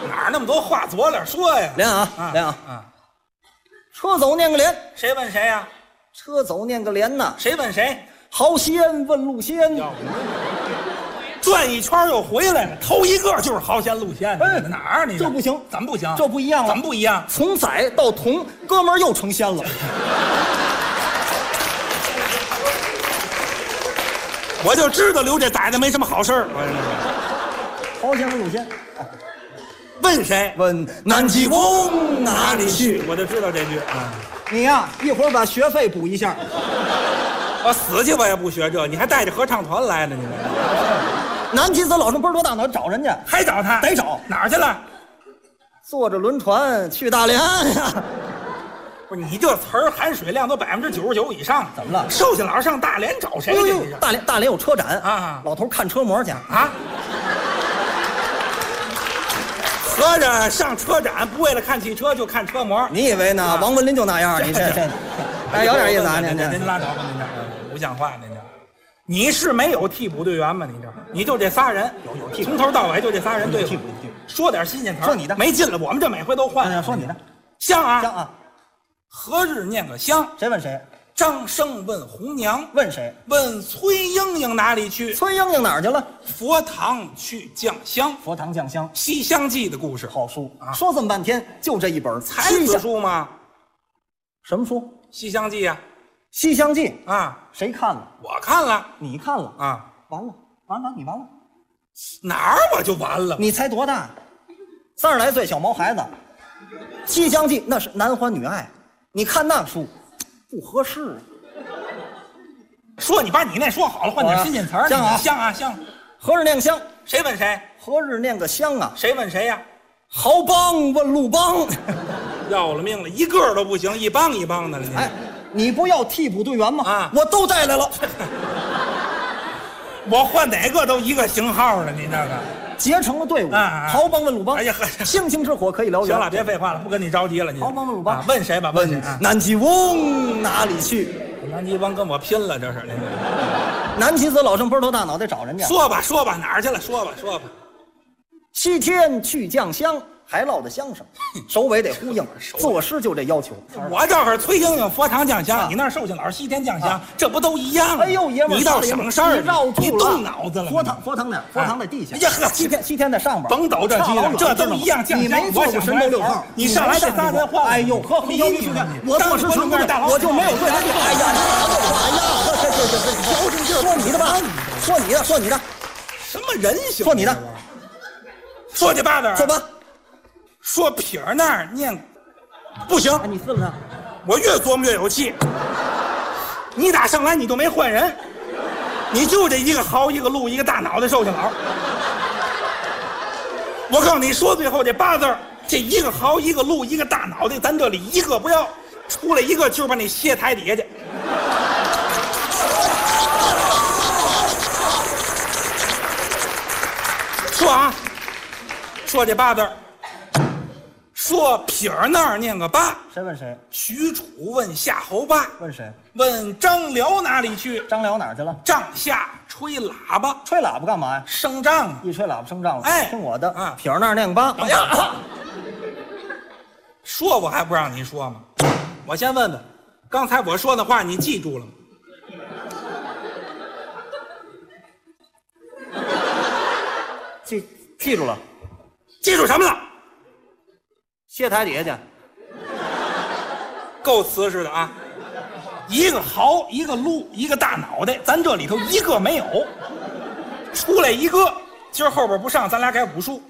哪那么多话佐脸说呀？ 连啊，连啊！车走念个连， 谁问谁呀？ 车走念个连呐。 谁问谁？ 好仙问路仙， 转一圈又回来了，头一个就是好仙路仙。 哎哪儿你这不行， 怎么不行？ 这不一样了。 怎么不一样？ 从仔到童，哥们儿又成仙了。 我就知道留这崽子没什么好事儿。 好仙问路仙， 问谁？ 问南极翁哪里去？ 我就知道这句啊。 你呀，一会儿把学费补一下。 我死去我也不学这，你还带着合唱团来呢？你南极子老生奔多大脑找人家， 还找他？ 得找哪儿去了？ 坐着轮船去大连呀。 不是你这词儿含水量都99%以上， 怎么了？ 寿星老上大连找谁去？ 大连有车展啊， 老头看车模去啊。合着上车展不为了看汽车就看车模？ 你以为呢？王文林就那样？你这，哎，有点意思啊！您拉倒吧，您这不像话，您这。你是没有替补队员吗？你就这仨人，有替补，从头到尾就这仨人对付。说点新鲜词儿。 说你的， 没劲了，我们这每回都换。 说你的， 香啊香啊！ 何日念个香？ 谁问谁？ 张生问红娘。 问谁？ 问崔莺莺哪里去？ 崔莺莺哪儿去了？ 佛堂去酱香。 佛堂酱香，《 西厢记》的故事， 好书啊！ 说这么半天，就这一本才子书吗？ 什么书？《 西厢记》呀。 西厢记啊， 谁看了？ 我看了。 你看了啊？ 完了，你完了。 哪儿我就完了？ 你才多大？30来岁小毛孩子，《西厢记》那是男欢女爱，你看那书不合适。 说你把你那说好了，换点新鲜词儿。 香啊， 香啊，香！ 何日念个香？ 谁问谁？ 何日念个香啊？ 谁问谁呀？ 豪帮问路帮， 要了命了，一个都不行，一帮一帮的了。 哎，你不要替补队员吗？ 啊， 我都带来了。 我换哪个都一个型号的，你那个结成了队伍。豪帮问路帮。 哎呀， 星星之火可以燎原。 行了，别废话了，不跟你着急了。你豪帮问路帮， 问谁吧？问谁？ 南极翁哪里去？ 南极翁跟我拼了，这是。 南极子老生奔头大脑袋找人家。 说吧，哪儿去了？说吧。 西天去酱香，还落得香声，首尾得呼应，作诗就这要求。 我这儿崔莺莺佛堂酱香，你那儿寿星老师西天酱香，这不都一样？ 哎呦，爷们儿， 你倒省事儿，你动脑子了。 佛堂哪儿？佛堂在地下。 哎呀呵， 西天在上边。 甭抖这鸡了，这都一样酱香。 你没做过神州6号， 你上来这仨人话， 哎呦呵，你我做事成功，我就没有对他。哎呀，这，矫情劲儿，说你的吧，说你的， 什么人性？ 说你的。 说你爸的， 说吧。 说撇儿那儿念，不行。 你撕了他， 我越琢磨越有气。你打上来你就没换人，你就这一个豪一个路一个大脑袋寿星老。我告诉你说最后这8字，这一个豪一个路一个大脑袋，咱这里一个不要，出来一个就把你卸台底下去。说啊。说这8字，说撇儿那儿念个8。 谁问谁？ 许褚问夏侯霸。 问谁？ 问张辽哪里去？ 张辽哪儿去了？ 帐下吹喇叭。 吹喇叭干嘛呀？ 升帐。 一吹喇叭升帐了。 哎， 听我的啊！ 撇儿那儿念个8。 哎呀，说我还不让你说吗？我先问问，刚才我说的话你记住了吗？ 记住了。 记住什么了？ 卸台底下去。 够瓷实的啊！一个豪，一个路，一个大脑袋，咱这里头一个没有，出来一个，今儿后边不上，咱俩改武术。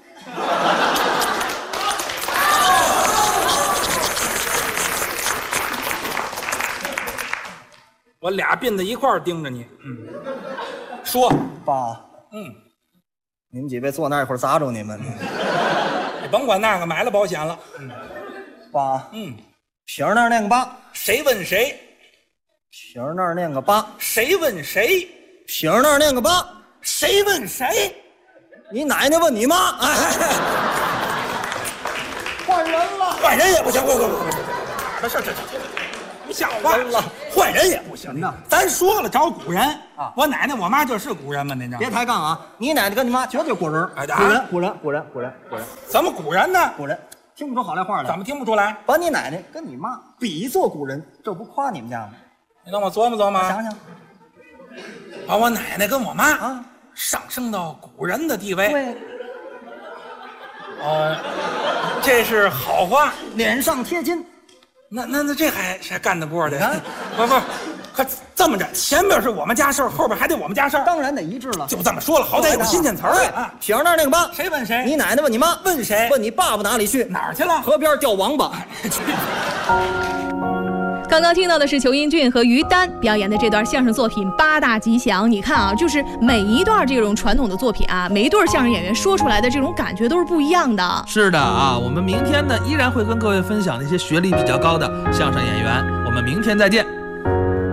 我俩并在一块儿盯着你。说爸。你们几位坐那儿一会儿砸着你们。 你甭管那个，买了保险了。 爸。撇儿那儿念个8。 谁问谁？ 撇儿那儿念个8。 谁问谁？ 撇儿那儿念个8。 谁问谁？ 你奶奶问你妈。换人了。 换人也不行。这不像话了。 换人也不行。咱说了找古人啊， 我奶奶我妈就是古人嘛，您这别抬杠啊！你奶奶跟你妈绝对古人，古人， 怎么古人呢？ 古人听不出好赖话来。 怎么听不出来？ 把你奶奶跟你妈比作古人，这不夸你们家吗？ 你让我琢磨琢磨， 想想， 把我奶奶跟我妈啊上升到古人的地位。 对， 这是好话。 脸上贴金。 那这还干得过的？ 你看不，可这么着，前边是我们家事儿，后边还得我们家事儿， 当然得一致了。 就这么说了，好歹有新鲜词儿啊。 铁上那儿那个妈， 谁问谁？ 你奶奶问你妈， 问谁？ 问你爸爸哪里去？ 哪儿去了？ 河边钓王八。 刚刚听到的是裘英俊和于丹表演的这段相声作品《八大吉祥》。你看啊，就是每一段这种传统的作品啊，每一对相声演员说出来的这种感觉都是不一样的。 是的啊，我们明天呢依然会跟各位分享那些学历比较高的相声演员。我们明天再见。